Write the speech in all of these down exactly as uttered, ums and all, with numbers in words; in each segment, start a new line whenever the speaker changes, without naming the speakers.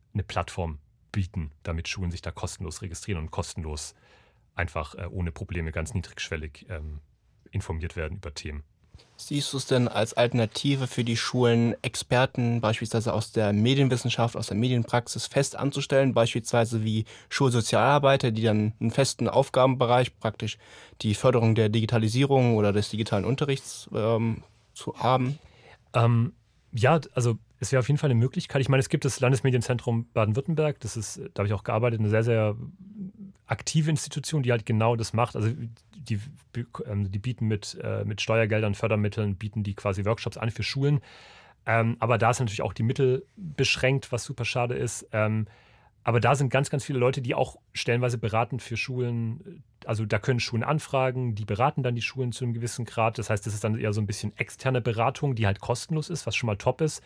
eine Plattform bieten, damit Schulen sich da kostenlos registrieren und kostenlos einfach äh, ohne Probleme ganz niedrigschwellig ähm, informiert werden über Themen.
Siehst du es denn als Alternative für die Schulen, Experten beispielsweise aus der Medienwissenschaft, aus der Medienpraxis fest anzustellen, beispielsweise wie Schulsozialarbeiter, die dann einen festen Aufgabenbereich, praktisch die Förderung der Digitalisierung oder des digitalen Unterrichts ähm, zu haben?
Ähm, ja, also es wäre auf jeden Fall eine Möglichkeit. Ich meine, es gibt das Landesmedienzentrum Baden-Württemberg, das ist, da habe ich auch gearbeitet, eine sehr, sehr aktive Institution, die halt genau das macht. Also die, ähm, die bieten mit, äh, mit Steuergeldern, Fördermitteln, bieten die quasi Workshops an für Schulen. Ähm, aber da sind natürlich auch die Mittel beschränkt, was super schade ist. Ähm, aber da sind ganz, ganz viele Leute, die auch stellenweise beraten für Schulen. Also da können Schulen anfragen, die beraten dann die Schulen zu einem gewissen Grad. Das heißt, das ist dann eher so ein bisschen externe Beratung, die halt kostenlos ist, was schon mal top ist.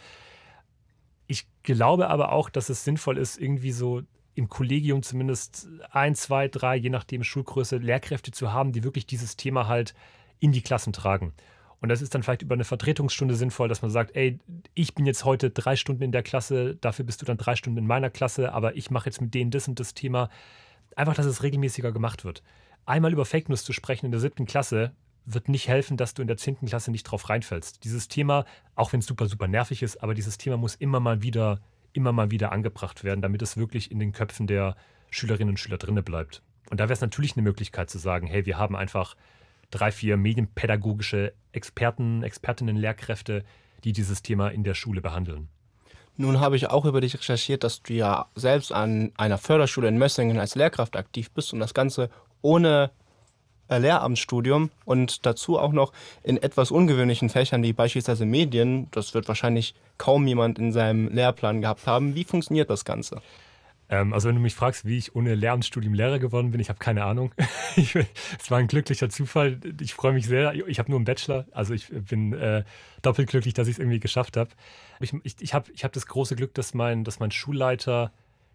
Ich glaube aber auch, dass es sinnvoll ist, irgendwie so im Kollegium zumindest ein, zwei, drei, je nachdem Schulgröße, Lehrkräfte zu haben, die wirklich dieses Thema halt in die Klassen tragen. Und das ist dann vielleicht über eine Vertretungsstunde sinnvoll, dass man sagt, ey, ich bin jetzt heute drei Stunden in der Klasse, dafür bist du dann drei Stunden in meiner Klasse, aber ich mache jetzt mit denen das und das Thema. Einfach, dass es regelmäßiger gemacht wird. Einmal über Fake News zu sprechen in der siebten Klasse wird nicht helfen, dass du in der zehnten Klasse nicht drauf reinfällst. Dieses Thema, auch wenn es super, super nervig ist, aber dieses Thema muss immer mal wieder, immer mal wieder angebracht werden, damit es wirklich in den Köpfen der Schülerinnen und Schüler drinne bleibt. Und da wäre es natürlich eine Möglichkeit zu sagen, hey, wir haben einfach drei, vier medienpädagogische Experten, Expertinnen, Lehrkräfte, die dieses Thema in der Schule behandeln.
Nun habe ich auch über dich recherchiert, dass du ja selbst an einer Förderschule in Mössingen als Lehrkraft aktiv bist und das Ganze ohne äh, Lehramtsstudium und dazu auch noch in etwas ungewöhnlichen Fächern wie beispielsweise Medien. Das wird wahrscheinlich kaum jemand in seinem Lehrplan gehabt haben. Wie funktioniert das Ganze?
Ähm, also wenn du mich fragst, wie ich ohne Lehramtsstudium Lehrer geworden bin, ich habe keine Ahnung. Ich, es war ein glücklicher Zufall. Ich freue mich sehr. Ich habe nur einen Bachelor, also ich bin äh, doppelt glücklich, dass ich es irgendwie geschafft habe. Ich, ich, ich habe ich hab das große Glück, dass mein, dass mein Schulleiter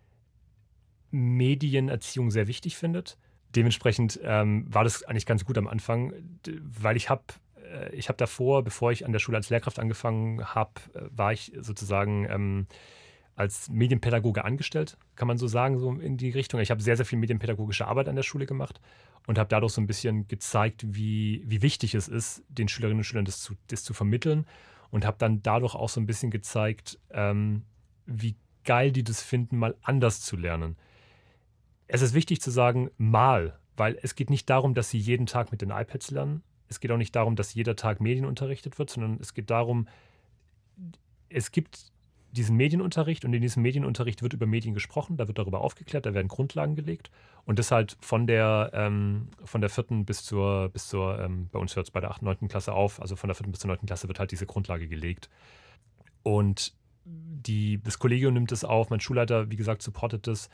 Medienerziehung sehr wichtig findet. Dementsprechend ähm, war das eigentlich ganz gut am Anfang, d- weil ich habe äh, ich habe davor, bevor ich an der Schule als Lehrkraft angefangen habe, äh, war ich sozusagen ähm, als Medienpädagoge angestellt, kann man so sagen, so in die Richtung. Ich habe sehr, sehr viel medienpädagogische Arbeit an der Schule gemacht und habe dadurch so ein bisschen gezeigt, wie, wie wichtig es ist, den Schülerinnen und Schülern das zu, das zu vermitteln und habe dann dadurch auch so ein bisschen gezeigt, ähm, wie geil die das finden, mal anders zu lernen. Es ist wichtig zu sagen, mal, weil es geht nicht darum, dass sie jeden Tag mit den iPads lernen. Es geht auch nicht darum, dass jeder Tag Medien unterrichtet wird, sondern es geht darum, es gibt diesen Medienunterricht und in diesem Medienunterricht wird über Medien gesprochen, da wird darüber aufgeklärt, da werden Grundlagen gelegt und das halt von der, ähm, von der vierten bis zur, bis zur ähm, bei uns hört es bei der achten, neunten Klasse auf, also von der vierten bis zur neunten Klasse wird halt diese Grundlage gelegt. Und die, das Kollegium nimmt es auf, mein Schulleiter, wie gesagt, supportet das.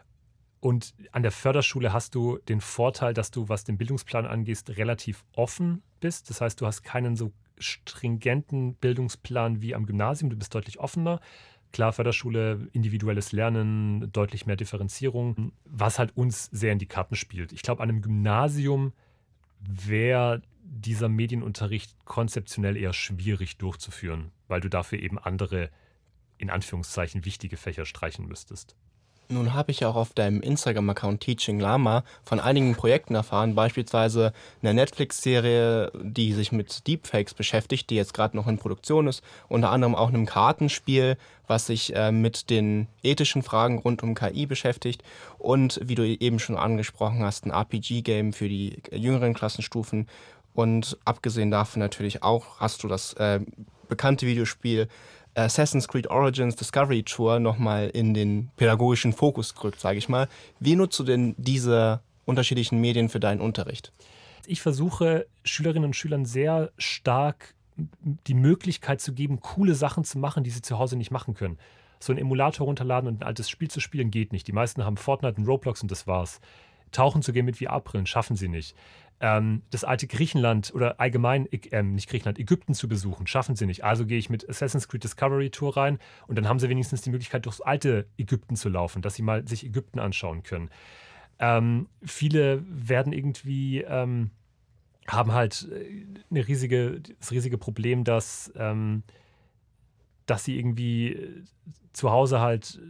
Und an der Förderschule hast du den Vorteil, dass du, was den Bildungsplan angeht, relativ offen bist. Das heißt, du hast keinen so stringenten Bildungsplan wie am Gymnasium. Du bist deutlich offener. Klar, Förderschule, individuelles Lernen, deutlich mehr Differenzierung, was halt uns sehr in die Karten spielt. Ich glaube, an einem Gymnasium wäre dieser Medienunterricht konzeptionell eher schwierig durchzuführen, weil du dafür eben andere, in Anführungszeichen, wichtige Fächer streichen müsstest.
Nun habe ich ja auch auf deinem Instagram-Account Teaching Lama von einigen Projekten erfahren, beispielsweise eine Netflix-Serie, die sich mit Deepfakes beschäftigt, die jetzt gerade noch in Produktion ist, unter anderem auch einem Kartenspiel, was sich äh, mit den ethischen Fragen rund um K I beschäftigt und, wie du eben schon angesprochen hast, ein R P G-Game für die jüngeren Klassenstufen und abgesehen davon natürlich auch hast du das äh, bekannte Videospiel Assassin's Creed Origins Discovery Tour nochmal in den pädagogischen Fokus gerückt, sage ich mal. Wie nutzt du denn diese unterschiedlichen Medien für deinen Unterricht?
Ich versuche Schülerinnen und Schülern sehr stark die Möglichkeit zu geben, coole Sachen zu machen, die sie zu Hause nicht machen können. So einen Emulator runterladen und ein altes Spiel zu spielen geht nicht. Die meisten haben Fortnite und Roblox und das war's. Tauchen zu gehen mit V R-Brillen schaffen sie nicht. Ähm, das alte Griechenland oder allgemein, ähm, nicht Griechenland, Ägypten zu besuchen, schaffen sie nicht. Also gehe ich mit Assassin's Creed Discovery Tour rein und dann haben sie wenigstens die Möglichkeit, durchs alte Ägypten zu laufen, dass sie mal sich Ägypten anschauen können. Ähm, viele werden irgendwie, ähm, haben halt äh, eine riesige, das riesige Problem, dass, ähm, dass sie irgendwie äh, zu Hause halt